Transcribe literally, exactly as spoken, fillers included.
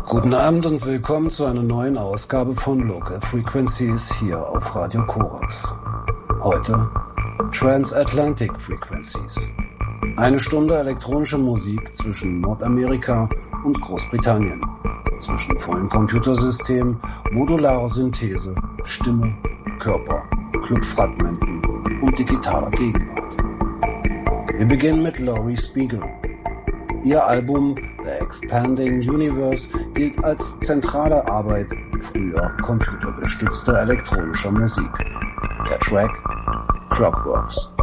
Guten Abend und willkommen zu einer neuen Ausgabe von Local Frequencies hier auf Radio Korax. Heute Transatlantic Frequencies. Eine Stunde elektronische Musik zwischen Nordamerika und Großbritannien. Zwischen vollen Computersystemen, modularer Synthese, Stimme, Körper, Clubfragmenten und digitaler Gegenwart. Wir beginnen mit Laurie Spiegel. Ihr Album The Expanding Universe gilt als zentrale Arbeit früher computergestützter elektronischer Musik. Der Track Clockworks.